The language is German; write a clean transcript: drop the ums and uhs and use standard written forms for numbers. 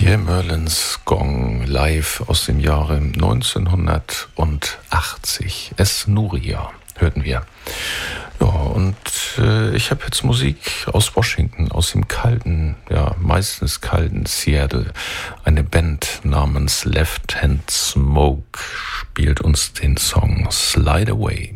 Pierre Merlins Gong live aus dem Jahre 1980. Es Nuria hörten wir. Ja, und ich habe jetzt Musik aus Washington, aus dem kalten, ja meistens kalten Seattle. Eine Band namens Left Hand Smoke spielt uns den Song Slide Away.